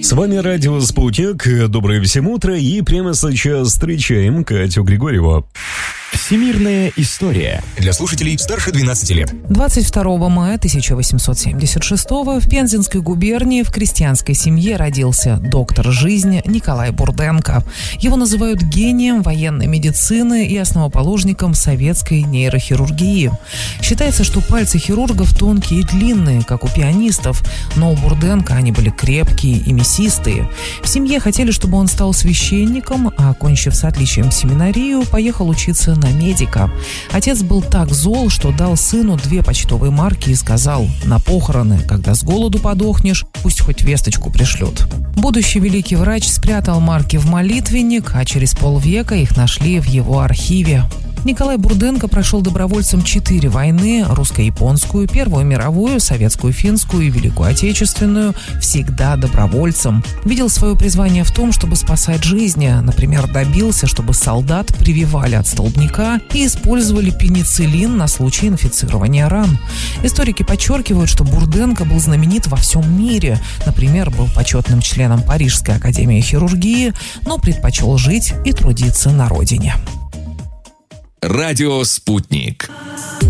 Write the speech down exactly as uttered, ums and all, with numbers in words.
С вами радио «Спутник». Доброе всем утро. И прямо сейчас встречаем Катю Григорьеву. Всемирная история для слушателей старше двенадцати лет. двадцать второго мая тысяча восемьсот семьдесят шестого в Пензенской губернии в крестьянской семье родился доктор жизни Николай Бурденко. Его называют гением военной медицины и основоположником советской нейрохирургии. Считается, что пальцы хирургов тонкие и длинные, как у пианистов, но у Бурденко они были крепкие и мясистые. В семье хотели, чтобы он стал священником, а, окончив с отличием семинарию, поехал учиться на медика. Отец был так зол, что дал сыну две почтовые марки и сказал: на похороны, когда с голоду подохнешь, пусть хоть весточку пришлют. Будущий великий врач спрятал марки в молитвенник, а через полвека их нашли в его архиве. Николай Бурденко прошел добровольцем четыре войны: русско-японскую, Первую мировую, Советскую, Финскую и Великую Отечественную, всегда добровольцем. Видел свое призвание в том, чтобы спасать жизни. Например, добился, чтобы солдат прививали от столбняка и использовали пенициллин на случай инфицирования ран. Историки подчеркивают, что Бурденко был знаменит во всем мире. Например, был почетным членом Парижской академии хирургии, но предпочел жить и трудиться на родине. Радио «Спутник».